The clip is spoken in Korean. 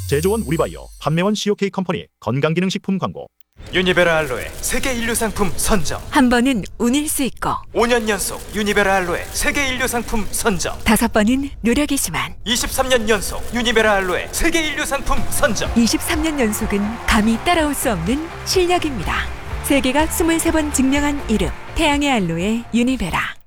제조원 우리바이오, 판매원 COK 컴퍼니 건강기능식품 광고. 유니베라 알로에 세계 인류 상품 선정. 한 번은 운일 수 있고 5년 연속 유니베라 알로에 세계 인류 상품 선정. 5번은 노력이지만 23년 연속 유니베라 알로에 세계 인류 상품 선정. 23년 연속은 감히 따라올 수 없는 실력입니다. 세계가 23번 증명한 이름 태양의 알로에 유니베라.